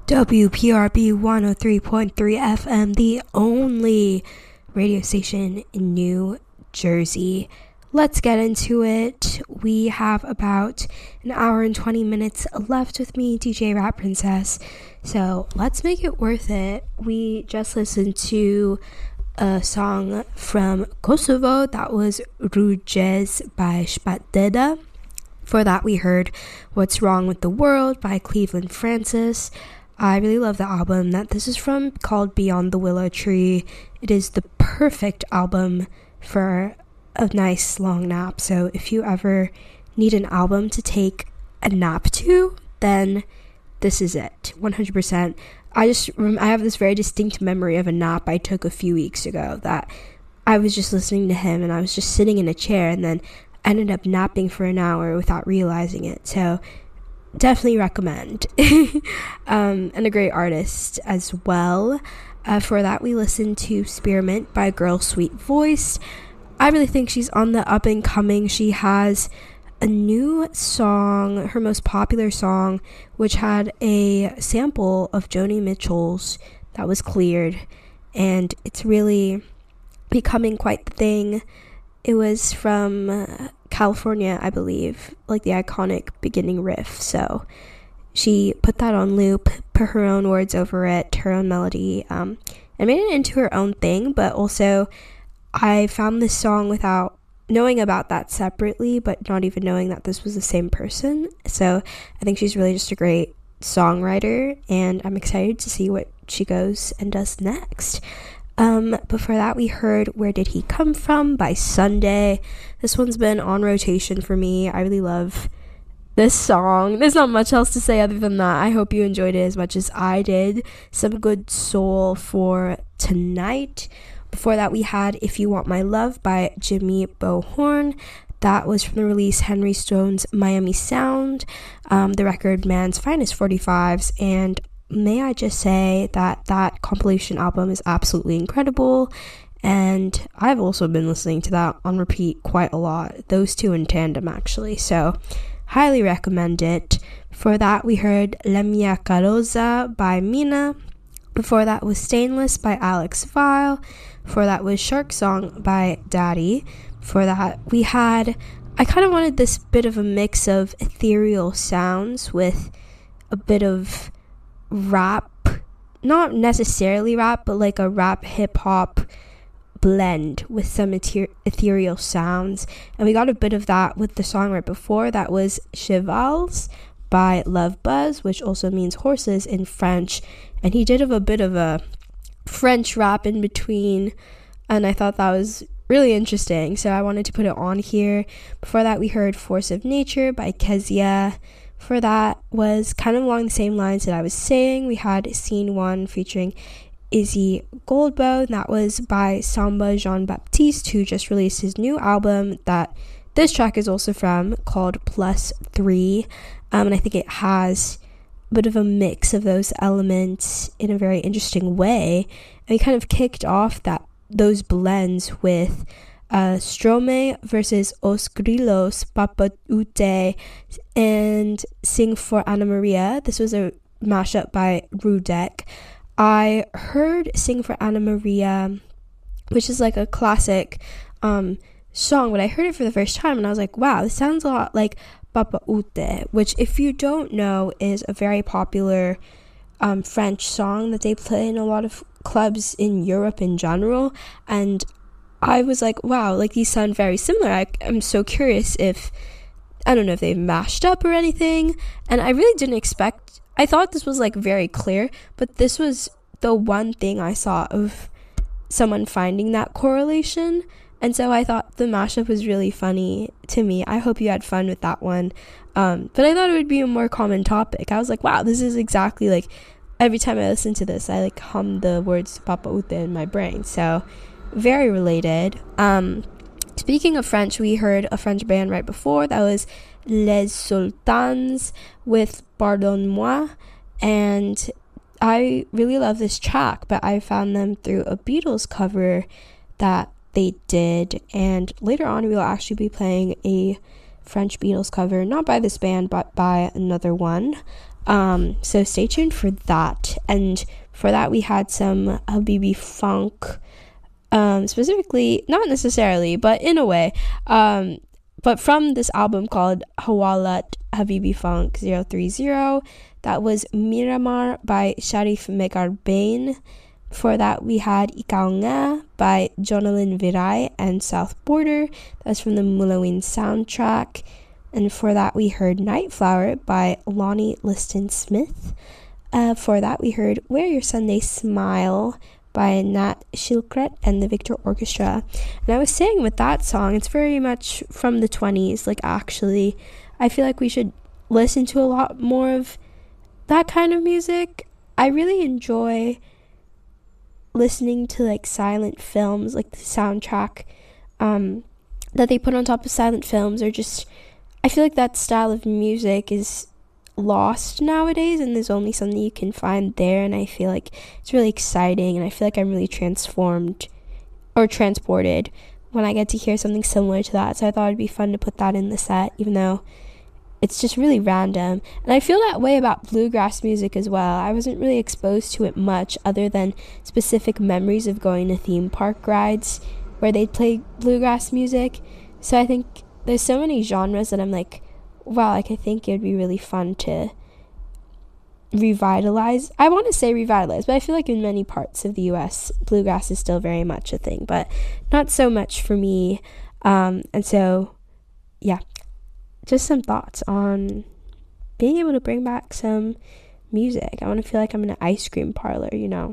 WPRB 103.3 FM, the only radio station in New Jersey. Let's get into it. We have about an hour and 20 minutes left with me, DJ Rap Princess. So let's make it worth it. We just listened to a song from Kosovo that was Rujez by Shpatdeda. For that, we heard What's Wrong with the World by Cleveland Francis. I really love the album that this is from, called Beyond the Willow Tree. It is the perfect album for a nice long nap. So if you ever need an album to take a nap to, then this is it, 100%. I have this very distinct memory of a nap I took a few weeks ago that I was just listening to him and I was just sitting in a chair and then ended up napping for an hour without realizing it. So definitely recommend. And a great artist as well. For that, we listened to Spearmint by Girl Sweet Voice. I really think she's on the up and coming. She has a new song, her most popular song, which had a sample of Joni Mitchell's that was cleared, and it's really becoming quite the thing. It was from California, I believe, like the iconic beginning riff. So she put that on loop, put her own words over it, her own melody, and made it into her own thing. But also, I found this song without knowing about that separately, but not even knowing that this was the same person. So I think she's really just a great songwriter, and I'm excited to see what she goes and does next. Before that, we heard Where Did He Come From by Sunday. This one's been on rotation for me. I really love this song. There's not much else to say other than that. I hope you enjoyed it as much as I did. Some good soul for tonight. Before that, we had If You Want My Love by Jimmy Bohorn. That was from the release Henry Stone's Miami Sound, the record Man's Finest 45s, and may I just say that that compilation album is absolutely incredible, and I've also been listening to that on repeat quite a lot, those two in tandem actually, so highly recommend it. For that, we heard La Mia Carosa by Mina. Before that was Stainless by Alex Vile. Before that was Shark Song by Daddy. Before that, we had, I kind of wanted this bit of a mix of ethereal sounds with a bit of rap, not necessarily rap, but like a rap hip-hop blend with some ethereal sounds. And we got a bit of that with the song right before. That was Chevals by Love Buzz, which also means horses in French. And he did have a bit of a French rap in between, and I thought that was really interesting, so I wanted to put it on here. Before that, we heard Force of Nature by Kezia. For that was kind of along the same lines that I was saying. We had Scene 1 featuring Izzy Goldbow, and that was by Samba Jean-Baptiste, who just released his new album that this track is also from, called Plus 3, and I think it has bit of a mix of those elements in a very interesting way. And we kind of kicked off those blends with Strome versus Os Grillos Papaute and Sing for Anna Maria. This was a mashup by Rudek. I heard Sing for Anna Maria, which is like a classic song, but I heard it for the first time and I was like, wow, this sounds a lot like Papa Ute, which, if you don't know, is a very popular French song that they play in a lot of clubs in Europe in general. And I was like, wow, like these sound very similar. I'm so curious if, I don't know if they've mashed up or anything. And I really didn't expect, I thought this was like very clear, but this was the one thing I saw of someone finding that correlation. And so I thought the mashup was really funny to me. I hope you had fun with that one. But I thought it would be a more common topic. I was like, wow, this is exactly like, every time I listen to this, I like hum the words Papa Ute in my brain. So very related. Speaking of French, we heard a French band right before. That was Les Sultans with Pardonne-moi. And I really love this track, but I found them through a Beatles cover that they did, and later on we will actually be playing a French Beatles cover, not by this band but by another one. So stay tuned for that. And for that, we had some Habibi funk, specifically, not necessarily, but in a way, but from this album called Hawalat Habibi Funk 030. That was Miramar by Sharif Megarbain. For that, we had Ikaw Nga by Jonalyn Viray and South Border. That's from the Mulawin soundtrack. And for that, we heard Night Flower by Lonnie Liston Smith. For that, we heard Wear Your Sunday Smile by Nat Shilkret and the Victor Orchestra. And I was saying with that song, it's very much from the 20s. Like, actually, I feel like we should listen to a lot more of that kind of music. I really enjoy listening to like silent films, like the soundtrack that they put on top of silent films, or just, I feel like that style of music is lost nowadays, and there's only something you can find there. And I feel like it's really exciting, and I feel like I'm really transformed or transported when I get to hear something similar to that. So I thought it'd be fun to put that in the set, even though it's just really random. And I feel that way about bluegrass music as well. I wasn't really exposed to it much other than specific memories of going to theme park rides where they'd play bluegrass music. So I think there's so many genres that I'm like, wow, like I think it would be really fun to revitalize. I want to say revitalize, but I feel like in many parts of the US, bluegrass is still very much a thing, but not so much for me. And so, yeah, just some thoughts on being able to bring back some music. I want to feel like I'm in an ice cream parlor,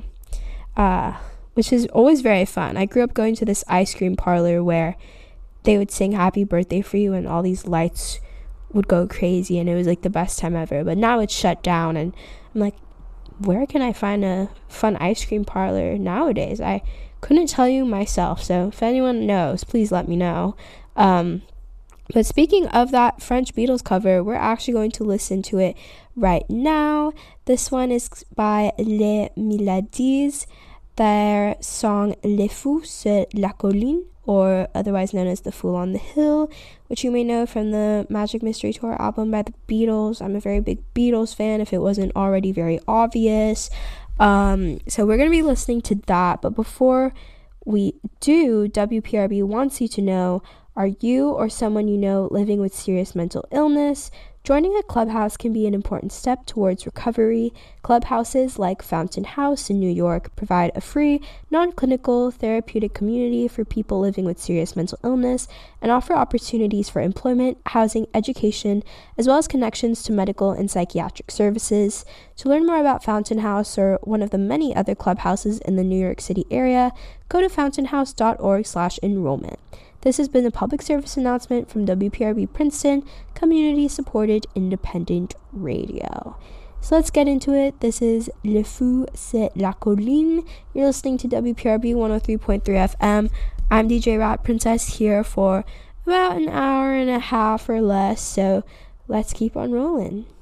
which is always very fun. I grew up going to this ice cream parlor where they would sing Happy Birthday for You and all these lights would go crazy, and it was like the best time ever. But now it's shut down, and I'm like, where can I find a fun ice cream parlor nowadays? I couldn't tell you myself, so if anyone knows, please let me know. But speaking of that French Beatles cover, we're actually going to listen to it right now. This one is by Les Miladies, their song Les Fous sur la Colline, or otherwise known as The Fool on the Hill, which you may know from the Magic Mystery Tour album by the Beatles. I'm a very big Beatles fan, if it wasn't already very obvious. So we're going to be listening to that. But before we do, WPRB wants you to know, are you or someone you know living with serious mental illness? Joining a clubhouse can be an important step towards recovery. Clubhouses like Fountain House in New York provide a free, non-clinical, therapeutic community for people living with serious mental illness and offer opportunities for employment, housing, education, as well as connections to medical and psychiatric services. To learn more about Fountain House or one of the many other clubhouses in the New York City area, go to fountainhouse.org/enrollment. This has been a public service announcement from WPRB Princeton, community-supported independent radio. So let's get into it. This is Le Fou sur la Colline. You're listening to WPRB 103.3 FM. I'm DJ Rat Princess here for about an hour and a half or less, so let's keep on rolling.